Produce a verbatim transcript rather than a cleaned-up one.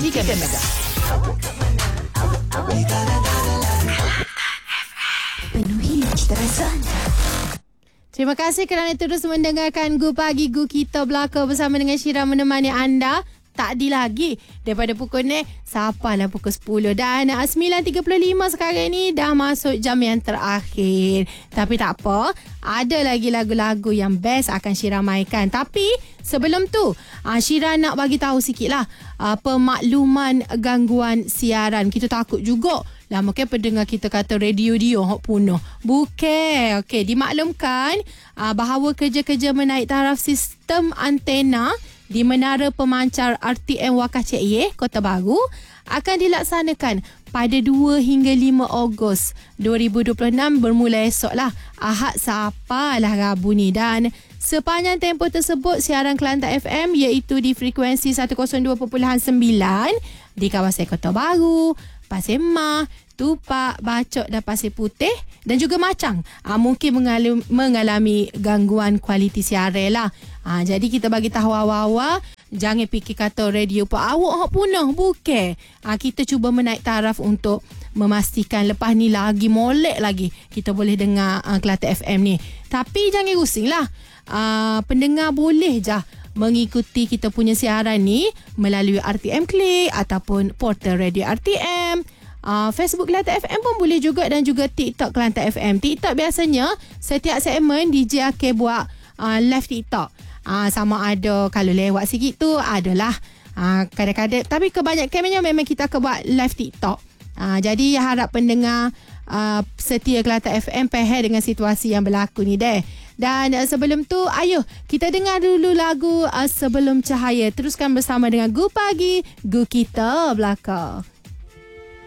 Tiga Mega. Penuhi cita rasa anda. Terima kasih kerana terus mendengarkan Gu Pagi Gu Kita Belaka bersama dengan Syira menemani anda. Tak di lagi daripada pukul ni sampailah pukul sepuluh dan sembilan tiga puluh lima sekarang ni dah masuk jam yang terakhir. Tapi tak apa, ada lagi lagu-lagu yang best akan Syira mainkan. Tapi sebelum tu Syira nak bagi tahu sikit lah uh, pemakluman gangguan siaran. Kita takut juga lah mungkin pendengar kita kata radio dia hok punuh. Bukan. Okey, dimaklumkan uh, bahawa kerja-kerja menaik taraf sistem antena di Menara Pemancar R T M Wakaf Cik Ye, Kota Baru akan dilaksanakan pada dua hingga lima Ogos dua ribu dua puluh enam bermula esok lah. Ahad sampai lah Rabu ni. Dan sepanjang tempoh tersebut siaran Kelantan F M iaitu di frekuensi seratus dua perpuluhan sembilan di kawasan Kota Baru, Pasir Mah, Tupak, Bacok dan Pasir Putih dan juga Macang aa, mungkin mengalami, mengalami gangguan kualiti siaran lah. Aa, jadi kita bagi tahu awal-awal, jangan fikir kata radio pun awak punah. Bukan. Aa, kita cuba menaik taraf untuk memastikan lepas ni lagi molek lagi kita boleh dengar aa, Kelantan F M ni. Tapi jangan rusing lah. Aa, pendengar boleh je mengikuti kita punya siaran ni melalui R T M Click ataupun portal radio R T M. Uh, Facebook Kelantan F M pun boleh juga dan juga TikTok Kelantan F M. TikTok biasanya setiap segmen D J akan buat uh, live TikTok. Uh, sama ada kalau lewat sikit tu adalah uh, kadang-kadang, tapi kebanyakannya memang kita akan buat live TikTok. Uh, jadi harap pendengar uh, setia Kelantan F M faham dengan situasi yang berlaku ni deh. Dan uh, sebelum tu ayo kita dengar dulu lagu uh, Sebelum Cahaya. Teruskan bersama dengan Gu Pagi Gu Kita Belaka.